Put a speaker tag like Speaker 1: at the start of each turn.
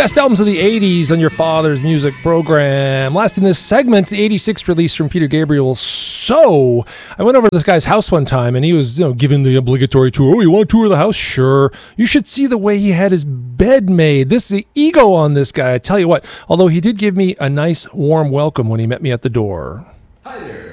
Speaker 1: Best albums of the 80s on your father's music program. Last in this segment, the 86th release from Peter Gabriel, So. I went over to this guy's house one time, and he was giving the obligatory tour. Oh, you want to tour the house? Sure. You should see the way he had his bed made. This is the ego on this guy, I tell you what. Although he did give me a nice, warm welcome when he met me at the door.
Speaker 2: Hi there.